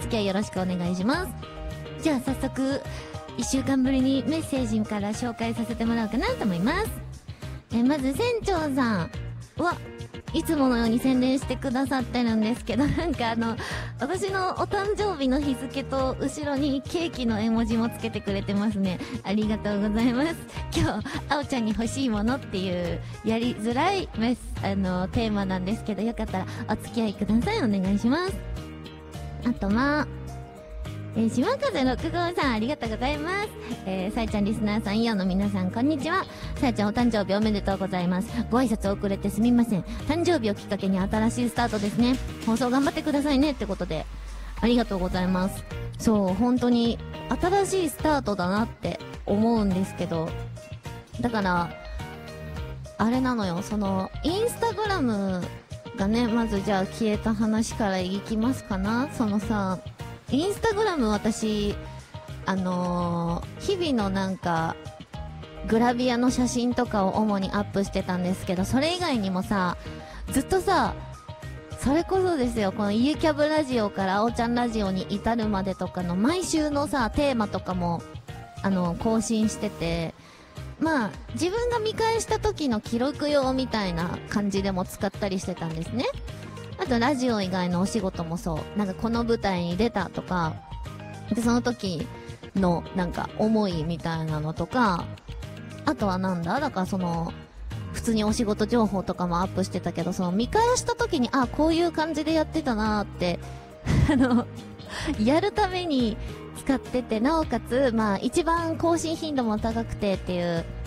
き合いよろしくお願いします。じゃあ早速1週間ぶりにメッセージから紹介させてもらおうかなと思います。まず船長さんいつものように宣伝してくださってるんですけど、なんか私のお誕生日の日付と後ろにケーキの絵文字もつけてくれてますね。ありがとうございます。今日あおちゃんに欲しいものっていうやりづらいテーマなんですけど、よかったらお付き合いください。お願いします。あと島風6号さんありがとうございます。さえちゃんリスナーさん、イオの皆さんこんにちは。さえちゃんお誕生日おめでとうございます。ご挨拶遅れてすみません。誕生日をきっかけに新しいスタートですね。放送頑張ってくださいねってことでありがとうございます。そう、本当に新しいスタートだなって思うんですけど、だからあれなのよ、インスタグラムがね、まずじゃあ消えた話からいきますかな。インスタグラム私、日々のなんか、グラビアの写真とかを主にアップしてたんですけど、それ以外にもさ、ずっとさ、それこそですよ、この家キャブラジオからあおちゃんラジオに至るまでとかの毎週のさ、テーマとかも、更新してて、自分が見返した時の記録用みたいな感じでも使ったりしてたんですね。あとラジオ以外のお仕事もそう。なんかこの舞台に出たとか、で、その時のなんか思いみたいなのとか、あとはだから普通にお仕事情報とかもアップしてたけど、見返した時に、こういう感じでやってたなーって、やるために使ってて、なおかつ、一番更新頻度も高くてっていう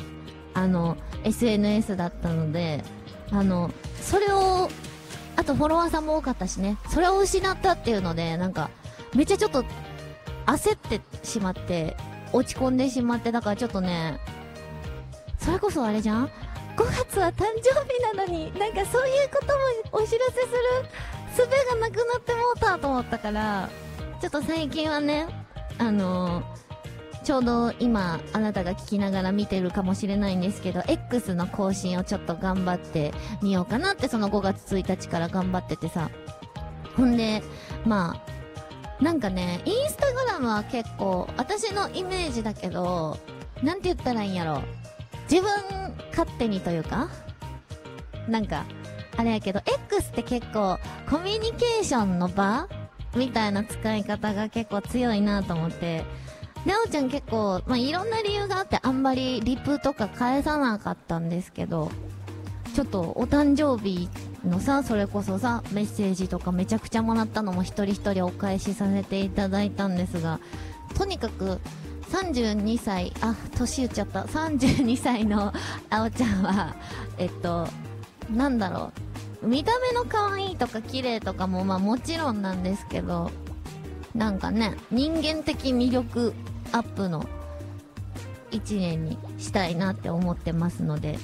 、SNS だったので、それを、あとフォロワーさんも多かったしね、それを失ったっていうので、なんか、めっちゃちょっと、焦ってしまって、落ち込んでしまって、だからちょっとね、それこそあれじゃん ?5 月は誕生日なのに、なんかそういうこともお知らせする術がなくなってもうたと思ったから、ちょっと最近はね、ちょうど今あなたが聞きながら見てるかもしれないんですけど、 X の更新をちょっと頑張ってみようかなって、その5月1日から頑張っててさ。ほんでなんかね、インスタグラムは結構私のイメージだけど、なんて言ったらいいんやろ、自分勝手にというか、なんかあれやけど X って結構コミュニケーションの場みたいな使い方が結構強いなと思って、なおちゃん結構、いろんな理由があってあんまりリプとか返さなかったんですけど、ちょっとお誕生日のさ、それこそさ、メッセージとかめちゃくちゃもらったのも一人一人お返しさせていただいたんですが、とにかく32歳、年言っちゃった、32歳のあおちゃんは、なんだろう、見た目の可愛いとか綺麗とかももちろんなんですけど、なんかね、人間的魅力アップの1年にしたいなって思ってますので、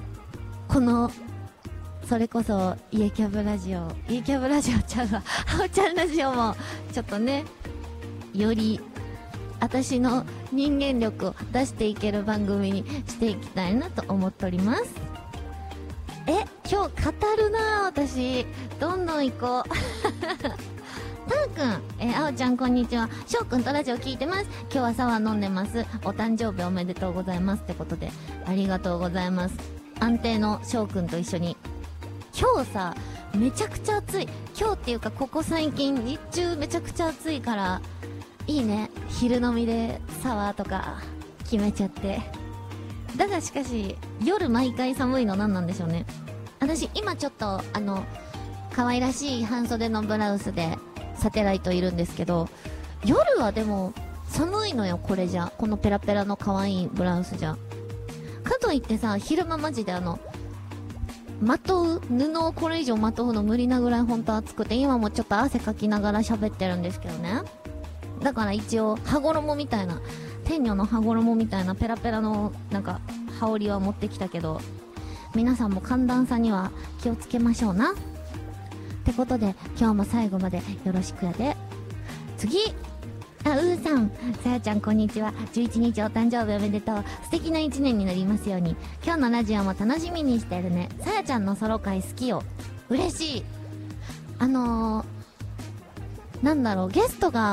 それこそ家キャブラジオちゃうわ、あおちゃんラジオもちょっとね、より私の人間力を出していける番組にしていきたいなと思っております。今日語るなぁ、私。どんどん行こう。たーくん、あおちゃんこんにちは。しょうくんとラジオ聞いてます。今日はサワー飲んでます。お誕生日おめでとうございますってことで、ありがとうございます。安定のしょうくんと一緒に。今日さ、めちゃくちゃ暑い。今日っていうかここ最近日中めちゃくちゃ暑いから、いいね。昼飲みでサワーとか決めちゃって。だがしかし、夜毎回寒いの何なんでしょうね。私今ちょっと可愛らしい半袖のブラウスでサテライトいるんですけど、夜はでも寒いのよ、これじゃ。このペラペラの可愛いブラウスじゃ。かといってさ、昼間マジでまとう、布をこれ以上まとうの無理なぐらいほんと暑くて、今もちょっと汗かきながら喋ってるんですけどね。だから一応、羽衣みたいな、天女の羽衣みたいなペラペラの、なんか、羽織は持ってきたけど、皆さんも寒暖差には気をつけましょうな。ってことで、今日も最後までよろしくやで。次うーさん、さやちゃんこんにちは。11日お誕生日おめでとう。素敵な1年になりますように。今日のラジオも楽しみにしてるね。さやちゃんのソロ回好きよ。嬉しい。なんだろう、ゲストが